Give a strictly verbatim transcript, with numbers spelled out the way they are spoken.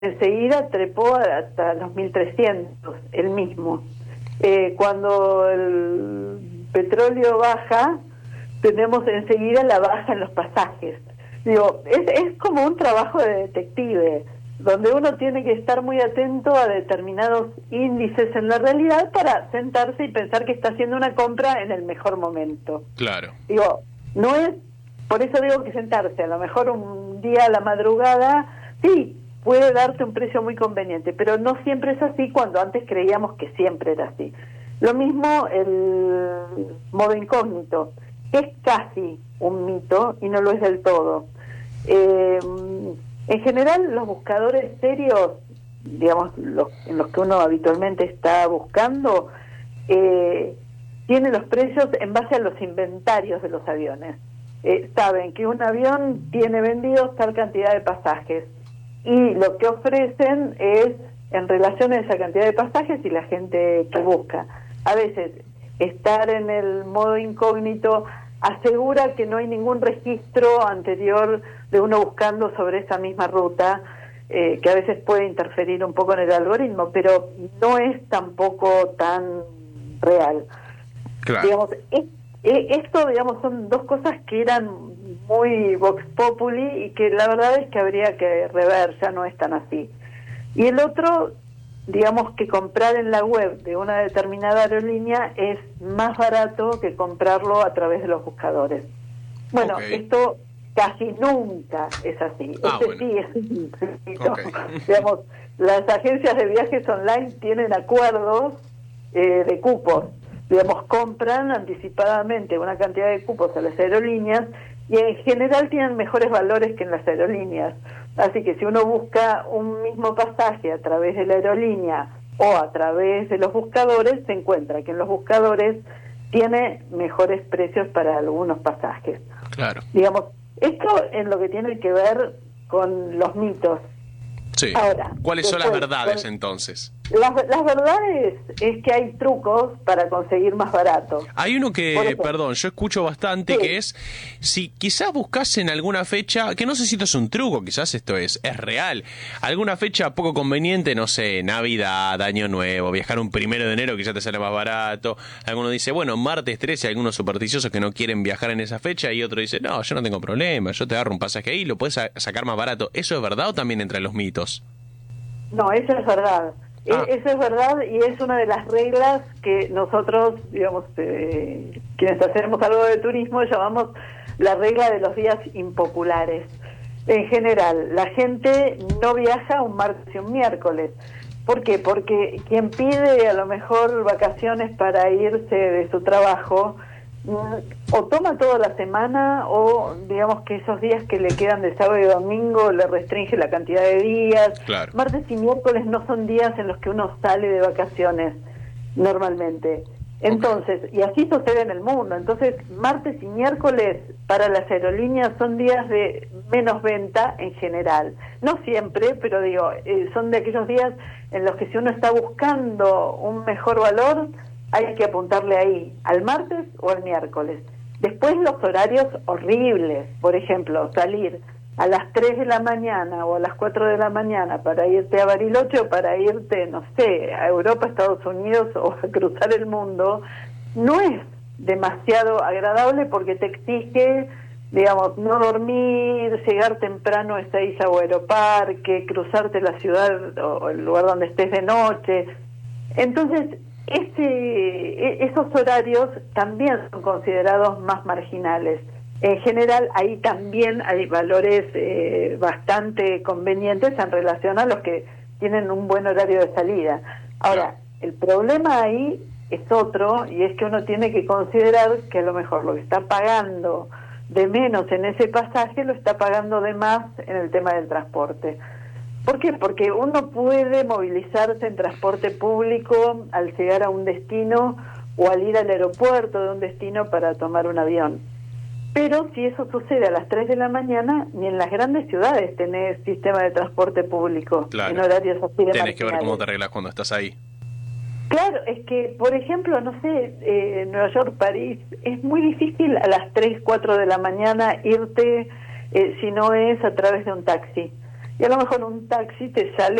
enseguida trepó hasta los mil trescientos, el mismo. Eh, cuando el petróleo baja, tenemos enseguida la baja en los pasajes. Digo, es, es como un trabajo de detective, donde uno tiene que estar muy atento a determinados índices en la realidad para sentarse y pensar que está haciendo una compra en el mejor momento. Claro. Digo, no es, por eso digo que sentarse, a lo mejor un día a la madrugada, sí, puede darte un precio muy conveniente, pero no siempre es así cuando antes creíamos que siempre era así. Lo mismo el modo incógnito, que es casi un mito y no lo es del todo. Eh, en general, los buscadores serios, digamos, los, en los que uno habitualmente está buscando, eh, tienen los precios en base a los inventarios de los aviones. Eh, saben que un avión tiene vendidos tal cantidad de pasajes y lo que ofrecen es en relación a esa cantidad de pasajes y la gente que busca. A veces estar en el modo incógnito asegura que no hay ningún registro anterior de uno buscando sobre esa misma ruta, eh, que a veces puede interferir un poco en el algoritmo, pero no es tampoco tan real. Claro. Digamos, es, eh, esto, digamos, son dos cosas que eran muy vox populi y que la verdad es que habría que rever, ya no es tan así. Y el otro, digamos que comprar en la web de una determinada aerolínea es más barato que comprarlo a través de los buscadores. Bueno, Okay. esto casi nunca es así. Ah, este bueno. sí es un mito. Okay. Digamos, las agencias de viajes online tienen acuerdos eh, de cupos. Digamos, compran anticipadamente una cantidad de cupos a las aerolíneas y en general tienen mejores valores que en las aerolíneas. Así que si uno busca un mismo pasaje a través de la aerolínea o a través de los buscadores, se encuentra que en los buscadores tiene mejores precios para algunos pasajes. Claro. Digamos, esto en lo que tiene que ver con los mitos. Sí. Ahora, ¿cuáles son las después, verdades con- entonces? Las, las verdades es que hay trucos para conseguir más barato. Hay uno Por que, ejemplo, perdón, yo escucho bastante, sí. que es, si quizás buscas en alguna fecha, que no sé si esto es un truco, quizás esto es, es real, alguna fecha poco conveniente, no sé, Navidad, Año Nuevo, viajar un primero de enero que ya te sale más barato, alguno dice, bueno, martes trece, algunos supersticiosos que no quieren viajar en esa fecha, y otro dice, no, yo no tengo problema, yo te agarro un pasaje ahí y lo puedes sa- sacar más barato. ¿Eso es verdad o también entra en los mitos? No, eso es verdad. E- Ah. Eso es verdad y es una de las reglas que nosotros, digamos, eh, quienes hacemos algo de turismo, llamamos la regla de los días impopulares. En general, la gente no viaja un martes y un miércoles. ¿Por qué? Porque quien pide a lo mejor vacaciones para irse de su trabajo, mm, o toma toda la semana o digamos que esos días que le quedan de sábado y domingo le restringe la cantidad de días. Claro. Martes y miércoles no son días en los que uno sale de vacaciones normalmente. Entonces, y así sucede en el mundo. Entonces, martes y miércoles para las aerolíneas son días de menos venta en general. No siempre, pero digo, eh, son de aquellos días en los que si uno está buscando un mejor valor, hay que apuntarle ahí, al martes o al miércoles. Después los horarios horribles, por ejemplo, salir a las tres de la mañana o a las cuatro de la mañana para irte a Bariloche o para irte, no sé, a Europa, Estados Unidos o a cruzar el mundo, no es demasiado agradable porque te exige, digamos, no dormir, llegar temprano a Ezeiza o Aeroparque, cruzarte la ciudad o el lugar donde estés de noche. Entonces, ese, esos horarios también son considerados más marginales. En general, ahí también hay valores eh, bastante convenientes en relación a los que tienen un buen horario de salida. Ahora, el problema ahí es otro, y es que uno tiene que considerar que a lo mejor lo que está pagando de menos en ese pasaje lo está pagando de más en el tema del transporte. ¿Por qué? Porque uno puede movilizarse en transporte público al llegar a un destino o al ir al aeropuerto de un destino para tomar un avión. Pero si eso sucede a las tres de la mañana, ni en las grandes ciudades tenés sistema de transporte público Claro. en horarios así de Tenés que ver cómo te marginales. arreglas cuando estás ahí. Claro, es que, por ejemplo, no sé, eh, Nueva York, París, es muy difícil a las tres, cuatro de la mañana irte eh, si no es a través de un taxi. y a lo mejor un taxi te sale